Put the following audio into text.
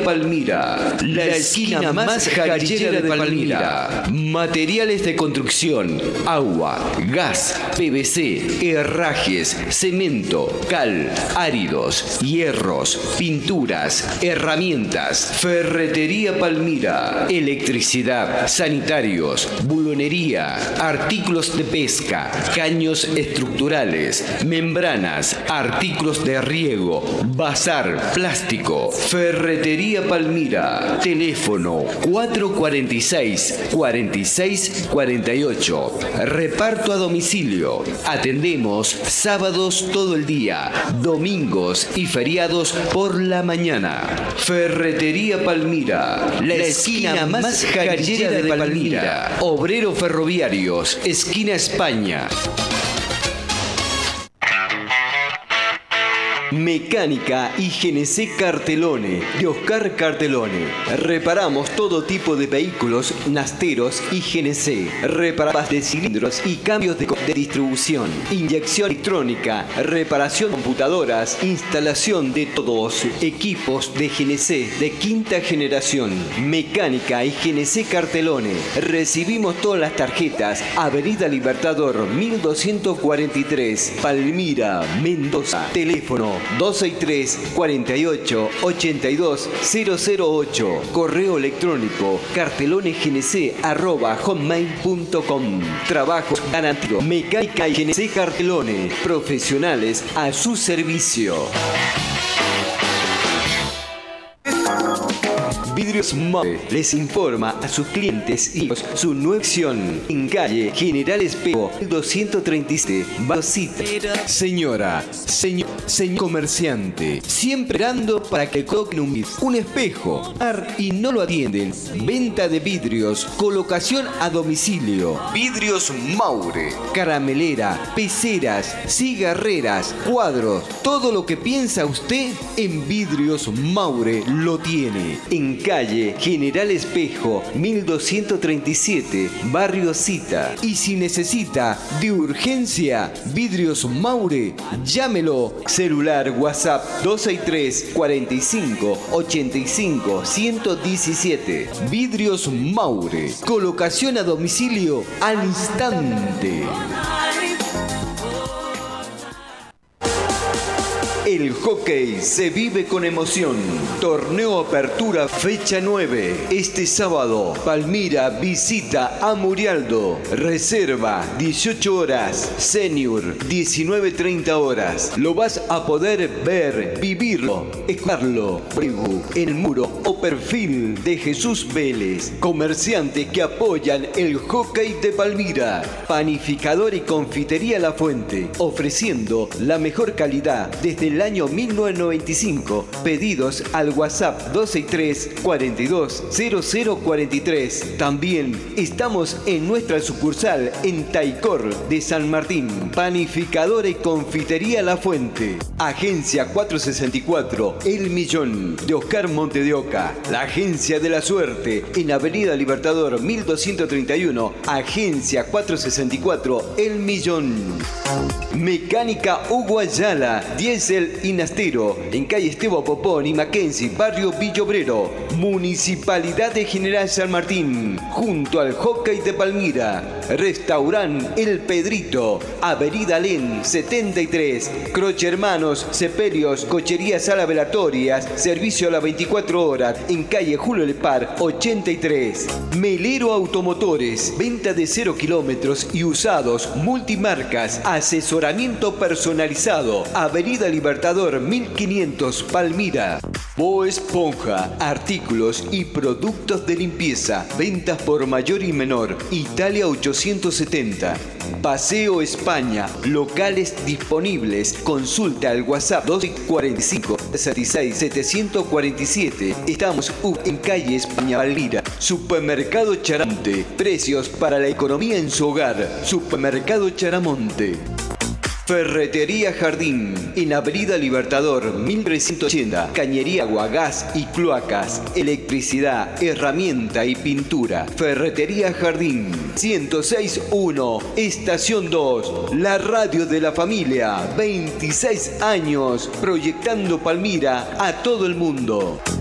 Palmira, la esquina más jarillera de Palmira. Materiales de construcción, agua, gas, PVC, herrajes, cemento, cal, áridos, hierros, pinturas, herramientas. Ferretería Palmira, electricidad, sanitarios, bulonería, artículos de pesca, caños estructurales, membranas, artículos de riego, bazar, plástico. Ferretería Palmira, teléfono 446-4648. Reparto a domicilio. Atendemos sábados todo el día, domingos y feriados por la mañana. Ferretería Palmira, la esquina más jarillera de Palmira. Obrero Ferroviarios, esquina España. Mecánica y GNC Cartelone, de Oscar Cartelone. Reparamos todo tipo de vehículos, nasteros y GNC. Reparamos de cilindros y cambios de distribución. Inyección electrónica, reparación de computadoras, instalación de todos equipos de GNC de quinta generación. Mecánica y GNC Cartelone. Recibimos todas las tarjetas. Avenida Libertador 1243, Palmira, Mendoza. Teléfono 263-48-82-008. Correo electrónico cartelonegnc@hotmail.com. Trabajos garantidos. Mecánica y GNC Cartelone. Profesionales a su servicio. Vidrios Maure les informa a sus clientes y su nueva acción en calle General Espejo 237, Basita. Señora, señor comerciante, siempre esperando para que coloquen un espejo y no lo atienden. Venta de vidrios, colocación a domicilio. Vidrios Maure, caramelera, peceras, cigarreras, cuadros, todo lo que piensa usted en Vidrios Maure lo tiene. En calle General Espejo 1237, Barrio Cita. Y si necesita de urgencia Vidrios Maure, llámelo. Celular WhatsApp 263 45 85 117. Vidrios Maure, colocación a domicilio al instante. El hockey se vive con emoción. Torneo Apertura fecha 9. Este sábado, Palmira visita a Murialdo. Reserva 18 horas. Senior 19:30 horas. Lo vas a poder ver, vivirlo, escucharlo. Facebook, en el muro o perfil de Jesús Vélez. Comerciantes que apoyan el hockey de Palmira. Panificador y confitería La Fuente. Ofreciendo la mejor calidad desde el año 1995. Pedidos al WhatsApp 263 42 0043. También estamos en nuestra sucursal en Taicor de San Martín. Panificadora y confitería La Fuente. Agencia 464 El Millón de Oscar Monte de Oca. La Agencia de la Suerte en Avenida Libertador 1231. Agencia 464 El Millón. Mecánica Hugo Ayala, diésel y nastero, en calle Esteban Popón y Mackenzie, barrio Villobrero. Municipalidad de General San Martín, junto al hockey de Palmira. Restaurant El Pedrito, Avenida Alén 73. Croce Hermanos, Ceperios, Cochería Sala Velatorias, servicio a las 24 horas, en calle Julio Lepar 83. Melero Automotores, venta de 0 kilómetros y usados, multimarcas, asesoramiento personalizado, Avenida Libertador 1500, Palmira. Bo Esponja, artículos y productos de limpieza, ventas por mayor y menor, Italia 870. Paseo España, locales disponibles. Consulta al WhatsApp 245 66 747. Estamos en calle España, Palmira. Supermercado Charamonte, precios para la economía en su hogar. Supermercado Charamonte. Ferretería Jardín, en Avenida Libertador 1380. Cañería, agua, gas y cloacas, electricidad, herramienta y pintura. Ferretería Jardín, 106.1, Estación 2, la radio de la familia. 26 años proyectando Palmira a todo el mundo.